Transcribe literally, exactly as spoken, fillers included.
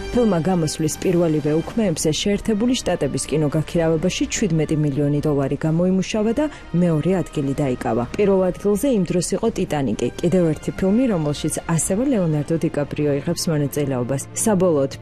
ფილმმა გამოსვლის პირველივე უქმეებზე შეერთებული შტატების კინოგაქირავებაში შვიდმეტი მილიონი დოლარი გამოიმუშავა და მეორე ადგილი დაიკავა. პირველ ადგილზე იმ დროს იყო ტიტანიკი, კიდევ ერთი ფილმი, რომელშიც ასევე ლეონარდო დიკაპრიო იღებს მონაწილეობას. საბოლოოდ